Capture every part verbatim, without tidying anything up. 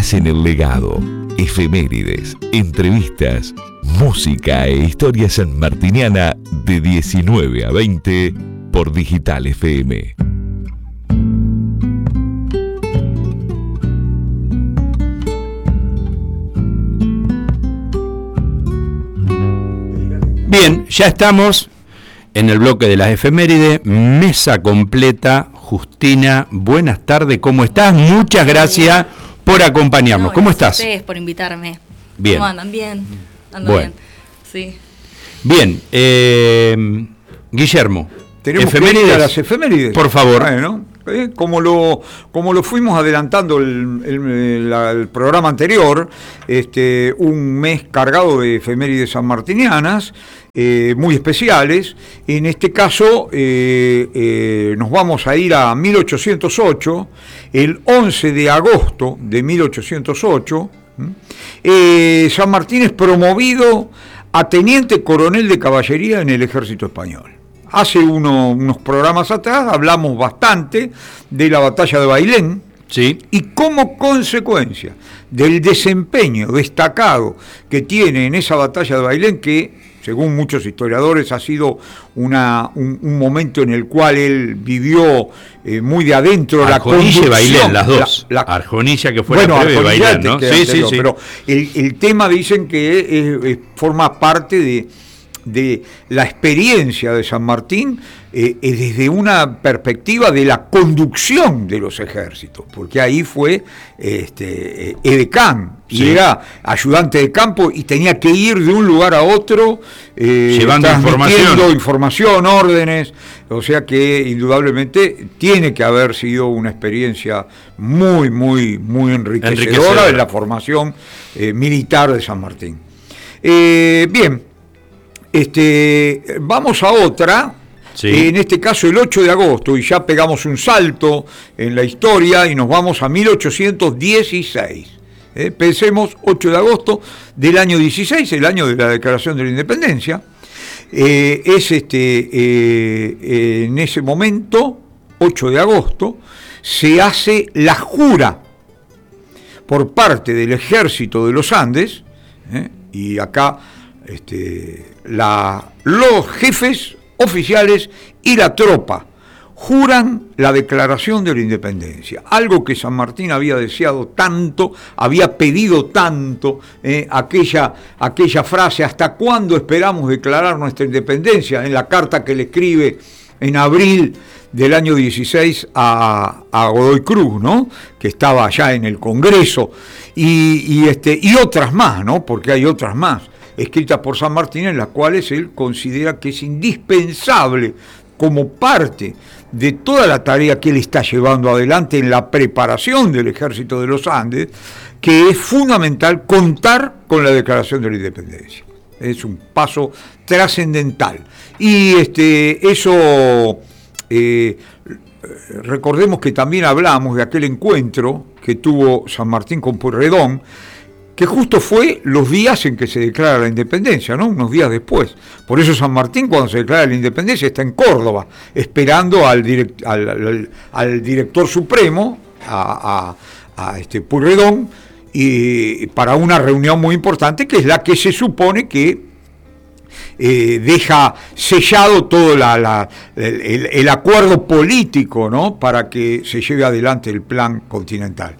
Días en el Legado, efemérides, entrevistas, música e historia sanmartiniana de diecinueve a veinte por Digital F M. Bien, ya estamos en el bloque de las efemérides, mesa completa. Justina, buenas tardes, ¿cómo estás? Muchas gracias por acompañarnos. No, ¿Cómo gracias estás? a ustedes por invitarme. Bien. ¿Cómo andan? Bien. Ando Bueno. bien. Sí. Bien, eh, Guillermo, Tenemos que ir a las efemérides. Por favor. Bueno, eh, como, lo, como lo fuimos adelantando el, el, la, el programa anterior, este, un mes cargado de efemérides sanmartinianas, eh, muy especiales. En este caso, eh, eh, nos vamos a ir a mil ochocientos ocho, el once de agosto de mil ochocientos ocho. Eh, San Martín es promovido a teniente coronel de caballería en el ejército español. Hace uno, unos programas atrás hablamos bastante de la batalla de Bailén, sí, y como consecuencia del desempeño destacado que tiene en esa batalla de Bailén, que según muchos historiadores ha sido una, un, un momento en el cual él vivió eh, muy de adentro la conducción. Arjonilla y Bailén, las dos. La, la, Arjonilla que fue bueno, la previa de Bailén, ¿no? Sí, sí, sí. Pero el, el tema dicen que es, es, forma parte de... de la experiencia de San Martín eh, eh, desde una perspectiva de la conducción de los ejércitos, porque ahí fue este, eh, edecán, sí. Y era ayudante de campo y tenía que ir de un lugar a otro eh, llevando transmitiendo información. información, órdenes, o sea que indudablemente tiene que haber sido una experiencia muy, muy, muy enriquecedora, enriquecedora. de la formación eh, militar de San Martín. Eh, bien, Este, vamos a otra, sí. En este caso el ocho de agosto, y ya pegamos un salto en la historia y nos vamos a mil ochocientos dieciséis. Eh, pensemos, ocho de agosto del año dieciséis, el año de la Declaración de la Independencia. Eh, es este, eh, eh, en ese momento, ocho de agosto, se hace la jura por parte del Ejército de los Andes, eh, y acá Este, la, los jefes oficiales y la tropa juran la declaración de la independencia, algo que San Martín había deseado tanto, había pedido tanto, eh, aquella, aquella frase, ¿hasta cuándo esperamos declarar nuestra independencia?, en la carta que le escribe en abril del año dieciséis a, a Godoy Cruz, ¿no?, que estaba allá en el Congreso, y, y, este, y otras más, ¿no?, porque hay otras más escritas por San Martín, en las cuales él considera que es indispensable, como parte de toda la tarea que él está llevando adelante en la preparación del Ejército de los Andes, que es fundamental contar con la Declaración de la Independencia. Es un paso trascendental. Y este, eso, eh, recordemos que también hablamos de aquel encuentro que tuvo San Martín con Pueyrredón, que justo fue los días en que se declara la independencia, ¿no?, unos días después. Por eso San Martín, cuando se declara la independencia, está en Córdoba, esperando al, direct, al, al, al director supremo, a, a, a este Pueyrredón, y para una reunión muy importante, que es la que se supone que Eh, deja sellado todo la, la, el, el acuerdo político, ¿no?, para que se lleve adelante el plan continental.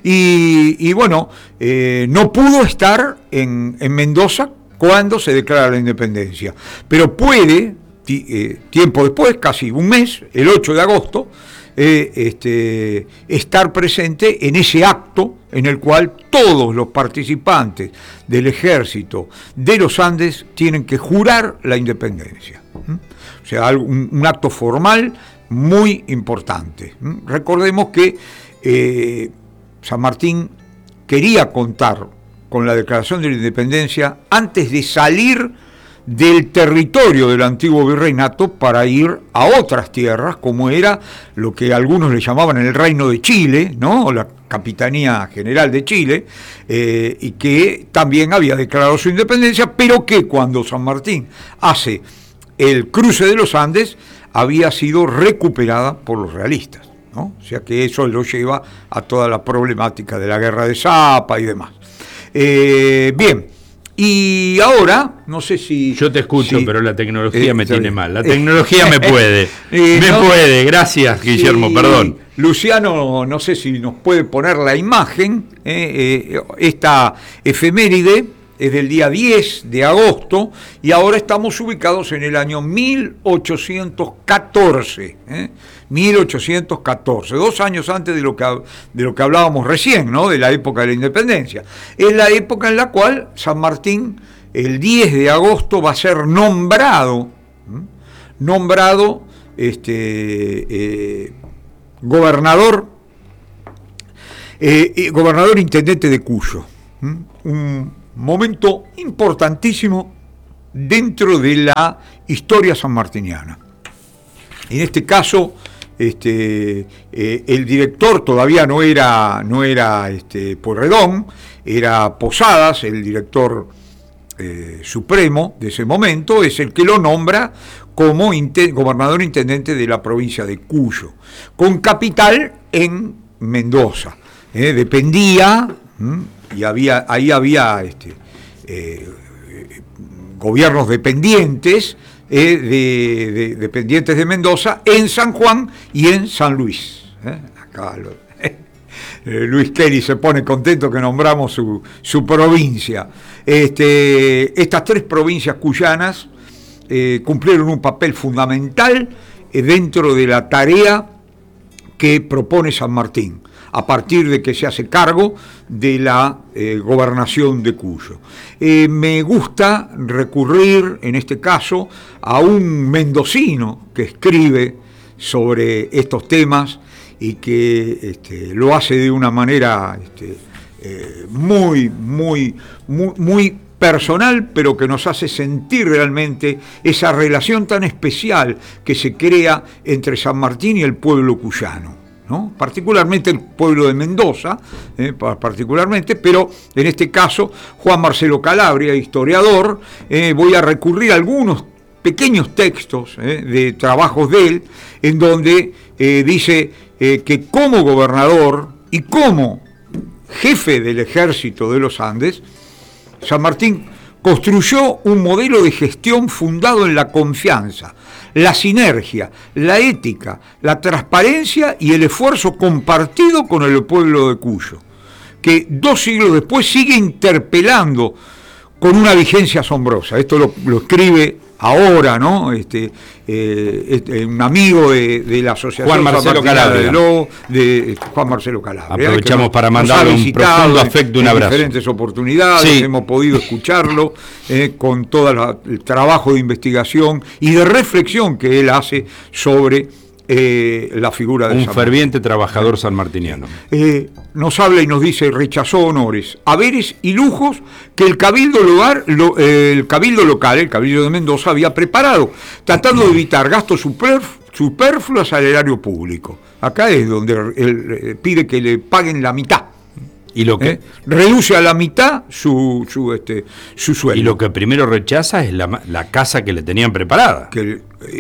Y, y bueno, eh, no pudo estar en, en Mendoza cuando se declara la independencia, pero puede, ti, eh, tiempo después, casi un mes, el ocho de agosto, eh, este, estar presente en ese acto en el cual todos los participantes del Ejército de los Andes tienen que jurar la independencia. ¿Mm? O sea, un, un acto formal muy importante. ¿Mm? Recordemos que eh, San Martín quería contar con la Declaración de la Independencia antes de salir del territorio del antiguo virreinato para ir a otras tierras, como era lo que algunos le llamaban el Reino de Chile, ¿no?, o la Capitanía General de Chile, eh, y que también había declarado su independencia, pero que cuando San Martín hace el cruce de los Andes había sido recuperada por los realistas. ¿no? O sea que eso lo lleva a toda la problemática de la guerra de Zapa y demás. Eh, bien, y ahora, no sé si... Yo te escucho, si, pero la tecnología eh, me tiene bien. mal. La tecnología me puede. Eh, me no, puede, gracias, Guillermo, sí, perdón. Luciano, no sé si nos puede poner la imagen. Eh, eh, esta efeméride es del día diez de agosto y ahora estamos ubicados en el año mil ochocientos catorce. ¿eh? mil ochocientos catorce, dos años antes de lo que de lo que hablábamos recién, ¿no? De la época de la independencia. Es la época en la cual San Martín, el diez de agosto, va a ser nombrado, ¿eh? nombrado este, eh, gobernador, eh, gobernador intendente de Cuyo. ¿eh? Un momento importantísimo dentro de la historia sanmartiniana. En este caso, este, eh, el director todavía no era, no era este, Pueyrredón, era Posadas, el director eh, supremo de ese momento, es el que lo nombra como inten- gobernador intendente de la provincia de Cuyo, con capital en Mendoza. Eh, dependía, ¿m? y había, ahí había este, eh, gobiernos dependientes, eh, de, de, dependientes de Mendoza, en San Juan y en San Luis. Eh, acá lo, eh, Luis Kelly se pone contento que nombramos su, su provincia. Este, estas tres provincias cuyanas eh, cumplieron un papel fundamental eh, dentro de la tarea que propone San Martín, a partir de que se hace cargo de la eh, gobernación de Cuyo. Eh, me gusta recurrir, en este caso, a un mendocino que escribe sobre estos temas y que este, lo hace de una manera este, eh, muy, muy, muy, muy personal, pero que nos hace sentir realmente esa relación tan especial que se crea entre San Martín y el pueblo cuyano, ¿no? Particularmente el pueblo de Mendoza, eh, particularmente, pero en este caso Juan Marcelo Calabria, historiador, eh, voy a recurrir a algunos pequeños textos eh, de trabajos de él, en donde eh, dice eh, que como gobernador y como jefe del ejército de los Andes, San Martín construyó un modelo de gestión fundado en la confianza, la sinergia, la ética, la transparencia y el esfuerzo compartido con el pueblo de Cuyo, que dos siglos después sigue interpelando con una vigencia asombrosa. Esto lo, lo escribe ahora, ¿no? Este, eh, este, un amigo de, de la Asociación Juan Marcelo Calabria. De, Lo, de Juan Marcelo Calabria. Aprovechamos nos, para mandarle un profundo afecto, un abrazo. En diferentes oportunidades, sí. Hemos podido escucharlo eh, con todo la, el trabajo de investigación y de reflexión que él hace sobre eh, la figura de un San ferviente Martín. Trabajador sanmartiniano. Eh, nos habla y nos dice: rechazó honores, haberes y lujos que el cabildo, lugar, lo, eh, el cabildo local, el cabildo de Mendoza, había preparado, tratando de evitar gastos superf- superfluos al erario público. Acá es donde él eh, pide que le paguen la mitad. Y lo que ¿Eh? Reduce a la mitad su, su, este, su sueldo. Y lo que primero rechaza es la, la casa que le tenían preparada. Que,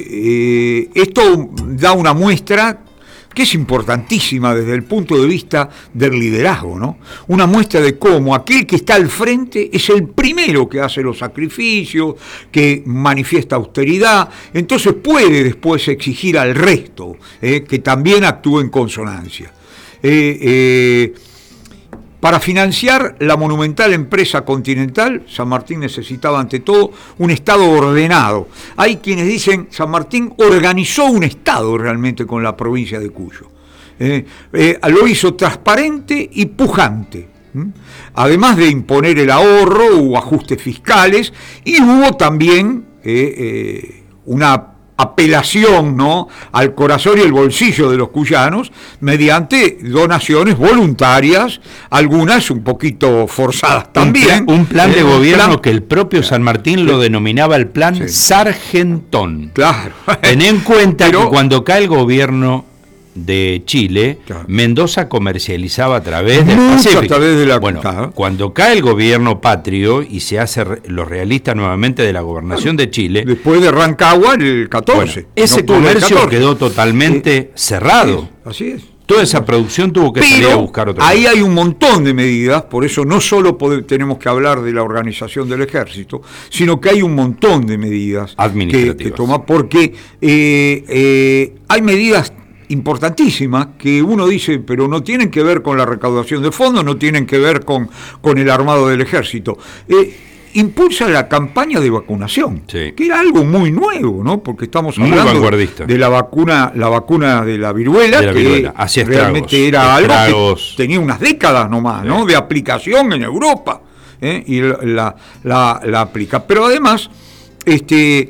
eh, esto da una muestra que es importantísima desde el punto de vista del liderazgo, ¿no? Una muestra de cómo aquel que está al frente es el primero que hace los sacrificios, que manifiesta austeridad, entonces puede después exigir al resto eh, que también actúe en consonancia. Eh, eh, Para financiar la monumental empresa Continental, San Martín necesitaba ante todo un Estado ordenado. Hay quienes dicen San Martín organizó un Estado realmente con la provincia de Cuyo. Eh, eh, lo hizo transparente y pujante. ¿Mm? Además de imponer el ahorro, hubo ajustes fiscales y hubo también eh, eh, una apelación, ¿no?, al corazón y el bolsillo de los cuyanos mediante donaciones voluntarias, algunas un poquito forzadas también. Un plan, un plan de eh, gobierno plan, que el propio San Martín sí. lo denominaba el plan sí. Sargentón. Claro. Ten en cuenta Pero, que cuando cae el gobierno de Chile, claro. Mendoza comercializaba a través del Mucho Pacífico. a través de la bueno, claro. Cuando cae el gobierno patrio y se hace re, los realistas nuevamente de la gobernación claro. de Chile. Después de Rancagua, el catorce. Bueno, ese comercio quedó totalmente eh, cerrado. Así es. Toda esa producción tuvo que Pero salir a buscar otro ahí lugar. hay un montón de medidas, por eso no solo podemos, tenemos que hablar de la organización del ejército, sino que hay un montón de medidas administrativas que, que toma, porque eh, eh, hay medidas importantísimas que uno dice, pero no tienen que ver con la recaudación de fondos, no tienen que ver con, con el armado del ejército. Eh, impulsa la campaña de vacunación, sí. que era algo muy nuevo, ¿no? Porque estamos hablando de la vacuna, la vacuna de la viruela, de la que viruela. Hacía realmente estragos, era estragos. algo que tenía unas décadas nomás, sí. ¿no? De aplicación en Europa, ¿eh? y la, la, la aplica. Pero además, este,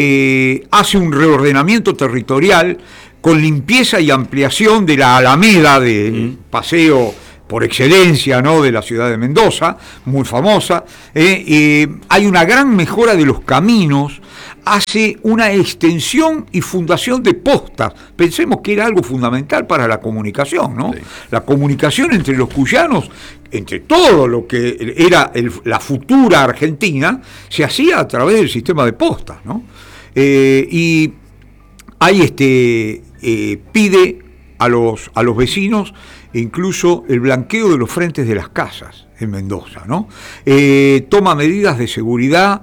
eh, hace un reordenamiento territorial con limpieza y ampliación de la alameda de mm. paseo por excelencia, ¿no? De la ciudad de Mendoza, muy famosa. Eh, eh, hay una gran mejora de los caminos, hace una extensión y fundación de postas. Pensemos que era algo fundamental para la comunicación, ¿no? Sí. La comunicación entre los cuyanos, entre todo lo que era el, la futura Argentina, se hacía a través del sistema de postas, ¿no? Eh, y hay este eh, pide a los, a los vecinos incluso el blanqueo de los frentes de las casas en Mendoza, ¿no? Eh, toma medidas de seguridad,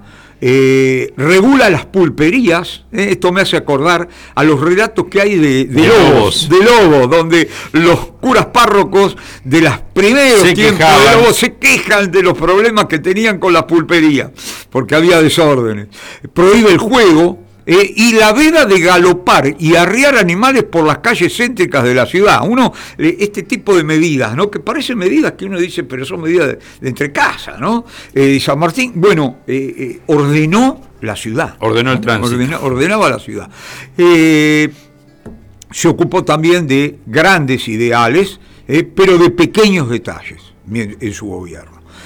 eh, regula las pulperías, eh, esto me hace acordar a los relatos que hay de, de, de lobos, de lobos, donde los curas párrocos de los primeros se tiempos quejaban. de lobos se quejan de los problemas que tenían con las pulperías, porque había desórdenes. Prohíbe el juego, Eh, y la veda de galopar y arriar animales por las calles céntricas de la ciudad. Uno, eh, este tipo de medidas, ¿no? Que parecen medidas que uno dice, pero son medidas de, de entre casa, ¿no? Eh, San Martín, bueno, eh, eh, ordenó la ciudad. Ordenó el tránsito. Ordena, ordenaba la ciudad. Eh, se ocupó también de grandes ideales, eh, pero de pequeños detalles en, en su gobierno.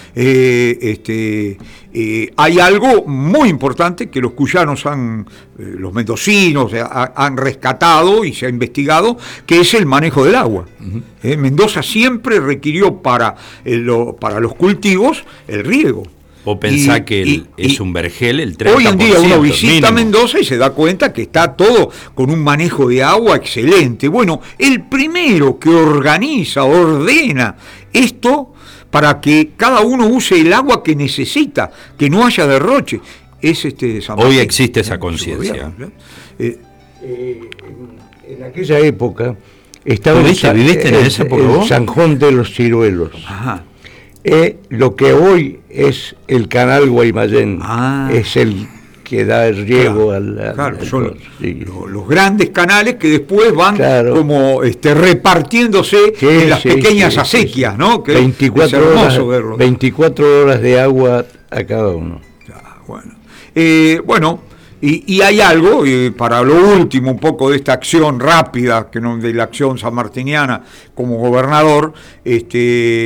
Eh, este, eh, hay algo muy importante que los cuyanos han, eh, los mendocinos eh, ha, han rescatado y se ha investigado, que es el manejo del agua. Uh-huh. eh, Mendoza siempre requirió para, eh, lo, para los cultivos el riego. O pensá y, que el, y, es un vergel el treinta por ciento. Hoy en día uno visita mínimo. Mendoza y se da cuenta que está todo con un manejo de agua excelente. Bueno, el primero que organiza, ordena esto para que cada uno use el agua que necesita, que no haya derroche, es este San Martín. Hoy existe esa conciencia. Eh, eh, en, en aquella época estaba ¿Viviste, el, ¿viviste en el, esa época el vos? Zanjón de los Ciruelos. Ajá. Eh, lo que hoy es el canal Guaymallén, ah. es el que da el riego claro, al, al, claro, al son los, sí. los, los grandes canales que después van claro. como este, repartiéndose sí, en las sí, pequeñas sí, acequias, sí, ¿no? Que veinticuatro, es hermoso horas, verlo. veinticuatro horas de agua a cada uno. Ya, bueno, eh, bueno y, y hay algo, eh, para lo último, un poco de esta acción rápida, que no, de la acción sanmartiniana como gobernador, este,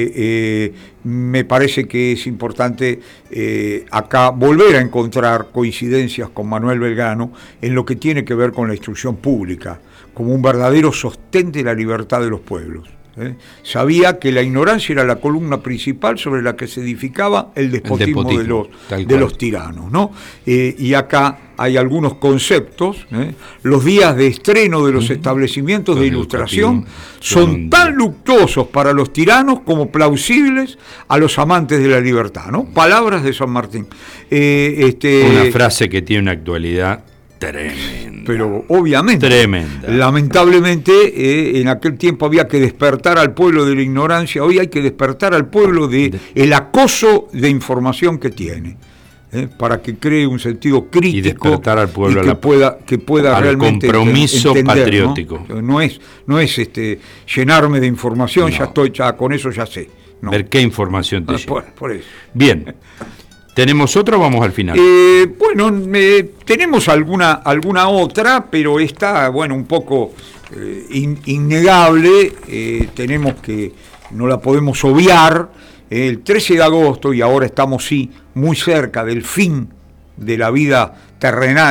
eh, me parece que es importante eh, acá volver a encontrar coincidencias con Manuel Belgrano en lo que tiene que ver con la instrucción pública, como un verdadero sostén de la libertad de los pueblos. ¿eh? Sabía que la ignorancia era la columna principal sobre la que se edificaba el despotismo, el despotismo de, los, de los tiranos, ¿no? Eh, y acá hay algunos conceptos, ¿eh? Los días de estreno de los uh-huh. establecimientos de ilustración son tan luctuosos para los tiranos como plausibles a los amantes de la libertad, ¿no? Palabras de San Martín. Eh, este, una frase que tiene una actualidad tremenda. Pero obviamente, tremenda. Lamentablemente, eh, en aquel tiempo había que despertar al pueblo de la ignorancia, hoy hay que despertar al pueblo de el acoso de información que tiene, eh, para que cree un sentido crítico y despertar al pueblo y que, a la, pueda, que pueda al realmente compromiso entender, patriótico. ¿no? No es, no es este, llenarme de información, no. ya estoy, ya con eso ya sé. No. Ver qué información te ah, llega. Por, por eso. Bien. ¿Tenemos otra o vamos al final? Eh, bueno, eh, tenemos alguna, alguna otra, pero está, bueno, un poco eh, in, innegable, eh, tenemos que, no la podemos obviar. Eh, el trece de agosto, y ahora estamos sí muy cerca del fin de la vida terrenal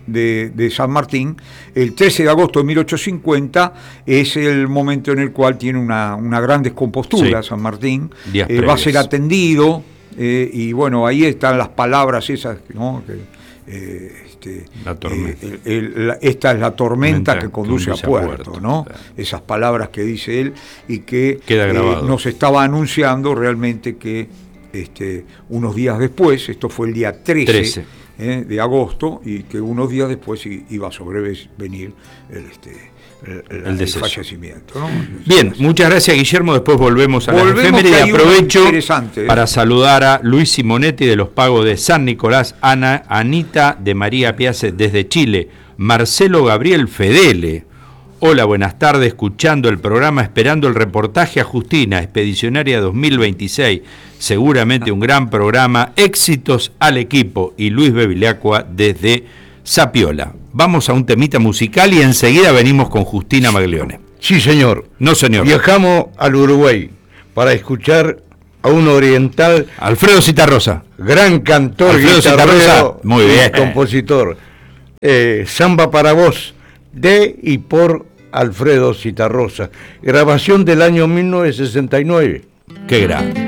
de, de San Martín, el trece de agosto de mil ochocientos cincuenta es el momento en el cual tiene una, una gran descompostura, sí. San Martín, eh, va a ser atendido, eh, y bueno, ahí están las palabras esas, ¿no? Que, eh, este, la tormenta. Eh, el, el, la, esta es la tormenta Menta, que conduce, conduce a puerto, a puerto ¿no? Claro. Esas palabras que dice él y que eh, nos estaba anunciando realmente que este, unos días después, esto fue el día trece Eh, de agosto, y que unos días después iba a sobrevenir el, este, el, el, el, el fallecimiento, ¿no? Bien, muchas gracias, Guillermo. Después volvemos a la efeméride. Aprovecho ¿eh? para saludar a Luis Simonetti de los Pagos de San Nicolás, Ana, Anita de María Piace desde Chile, Marcelo Gabriel Fedele. Hola, buenas tardes, escuchando el programa, esperando el reportaje a Justina, Expedicionaria dos mil veintiséis, seguramente un gran programa, éxitos al equipo, y Luis Bevilacqua desde Sapiola. Vamos a un temita musical y enseguida venimos con Justina Maglione. Sí, señor. No, señor. Viajamos al Uruguay para escuchar a un oriental. Alfredo Citarrosa. Gran cantor, Alfredo Citarrosa, muy bien. Compositor. Eh, Samba para vos, de y por Alfredo Citarrosa. Grabación del año mil novecientos sesenta y nueve. Qué grande.